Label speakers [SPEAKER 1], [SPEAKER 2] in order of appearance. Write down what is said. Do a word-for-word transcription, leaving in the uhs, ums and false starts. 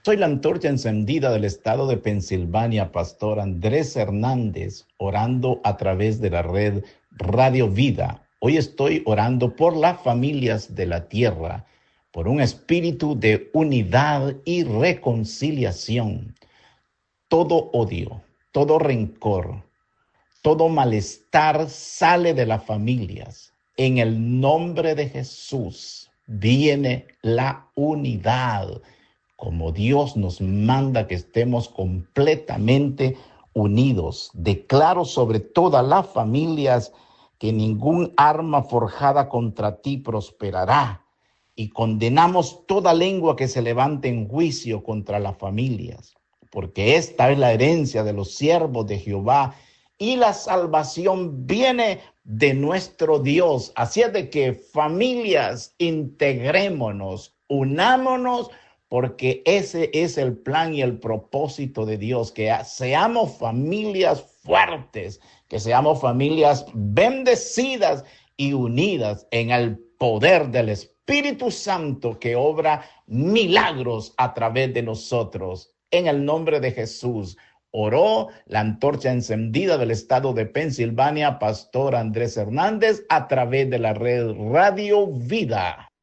[SPEAKER 1] Soy la antorcha encendida del estado de Pensilvania, Pastor Andrés Hernández, orando a través de la red Radio Vida. Hoy estoy orando por las familias de la tierra, por un espíritu de unidad y reconciliación. Todo odio, todo rencor, todo malestar sale de las familias. En el nombre de Jesús viene la unidad, como Dios nos manda que estemos completamente unidos. Declaro sobre todas las familias que ningún arma forjada contra ti prosperará, y condenamos toda lengua que se levante en juicio contra las familias, porque esta es la herencia de los siervos de Jehová, y la salvación viene de nuestro Dios. Así es de que, familias, integrémonos, unámonos, porque ese es el plan y el propósito de Dios, que seamos familias fuertes, que seamos familias bendecidas y unidas en el poder del Espíritu Santo, que obra milagros a través de nosotros. En el nombre de Jesús, oró la antorcha encendida del estado de Pensilvania, Pastor Andrés Hernández, a través de la red Radio Vida.